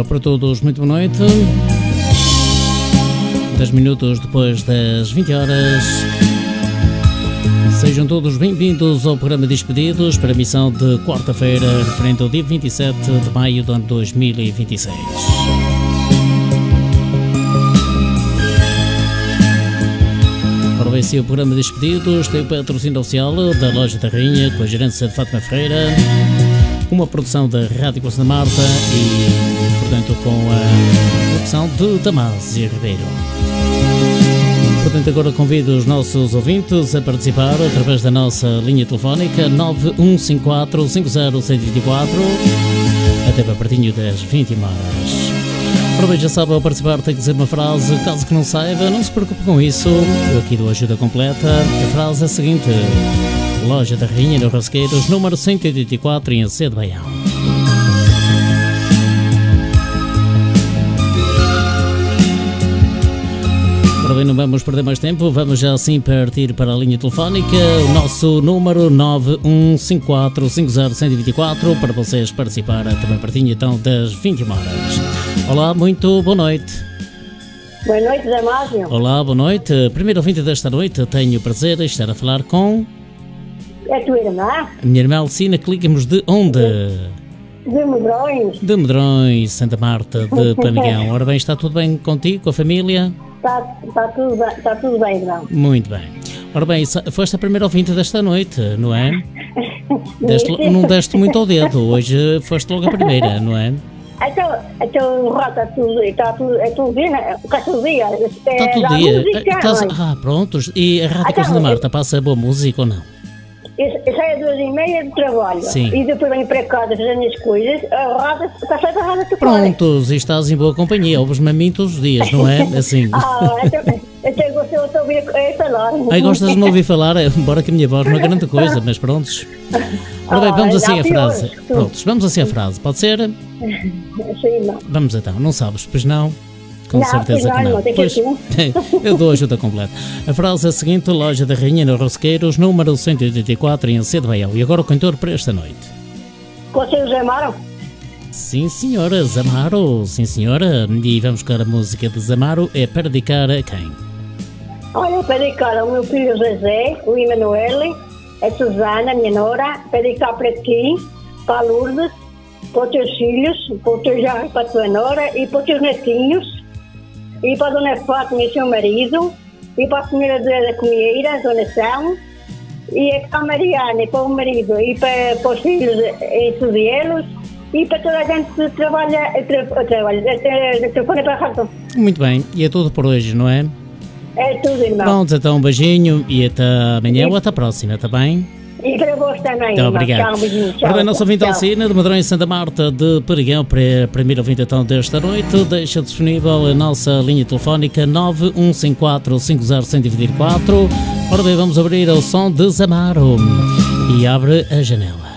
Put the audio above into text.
Olá para todos, muito boa noite. 10 minutos depois das 20 horas. Sejam todos bem-vindos ao programa Despedidos para a emissão de quarta-feira, referente ao dia 27 de maio do ano 2026. Ora bem, sim, o programa Despedidos tem o patrocínio oficial da Loja da Rainha, com a gerência de Fátima Ferreira, uma produção da Rádio Costa da Marta e, portanto, com a produção de Damásio Ribeiro. Portanto, agora convido os nossos ouvintes a participar através da nossa linha telefónica 915450124 até para pertinho das 20 horas. Ora bem, já sabe, ao participar tem que dizer uma frase. Caso que não saiba, não se preocupe com isso, eu aqui dou ajuda completa. A frase é a seguinte: Loja da Rainha no Rasqueiros, número 184, em Acedo Baião. Ora bem, não vamos perder mais tempo, vamos já assim partir para a linha telefónica. O nosso número 915450124 para vocês participar também pertinho então das 20 horas. Olá, muito boa noite. Boa noite, Damásio. Olá, boa noite. Primeiro ouvinte desta noite, tenho o prazer de estar a falar com... É a tua irmã? A minha irmã Alcina, que ligamos de onde? De Medrões. De Medrões, Santa Marta, de Pamigão. Ora bem, está tudo bem contigo, com a família? Está tudo bem, irmão. Muito bem. Ora bem, foste a primeira ouvinte desta noite, não é? Não deste muito ao dedo, hoje foste logo a primeira, não é? Então está tudo dia, né? Está todo dia. Está todo dia. Pronto. E a Rádio Costa da Marta passa boa música ou não? Eu saio às 2h30 do trabalho. Sim. E depois venho para casa fazer as minhas coisas. Está sempre a roda. Prontos, e estás em boa companhia. Ouves-me a mim todos os dias, não é? Assim. Então eu gosto de ouvir falar. Aí gostas de me ouvir falar, embora que a minha voz não é grande coisa, mas prontos. Ora bem, vamos assim a frase. Prontos, vamos assim a frase, pode ser? Sim, não. Vamos então, não sabes, pois não? Com não, certeza que não. Pois, eu dou a ajuda completa. A frase é a seguinte: Loja da Rainha no Rosqueiros, número 184, em Acedo Baião. E agora o cantor para esta noite. Vocês amaram? Sim, senhora, Zamaro, sim, senhora. E vamos com a música de Zamaro, é para dedicar a quem? Olha, para dedicar ao meu filho José, o Emanuele, a Susana, a minha nora, para dedicar para ti, para a Lourdes, para os teus filhos, para o teu Jorge, para a tua nora e para os teus netinhos. E para a Dona Fátima e o seu marido, e para a senhora da Comieira, Dona São, e para a Mariana, e para o marido, e para os filhos em Sudielos, e para toda a gente que trabalha para a rádio. Muito bem, e é tudo por hoje, não é? É tudo, irmão. Pronto, então um beijinho e até amanhã ou até a próxima, está bem? E para vós também, então, obrigado. Tchau, beijinho. Ora bem, nosso ouvinte Alcina, de Medrões, Santa Marta, de Perigão, para a primeira ouvinte então desta noite, deixa disponível a nossa linha telefónica 915450124. Ora bem, vamos abrir ao som de Zamaro e abre a janela.